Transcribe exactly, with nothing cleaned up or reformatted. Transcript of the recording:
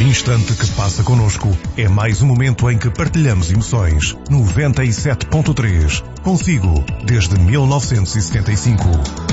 instante que passa connosco é mais um momento em que partilhamos emoções. noventa e sete ponto três. Consigo, desde mil novecentos e setenta e cinco.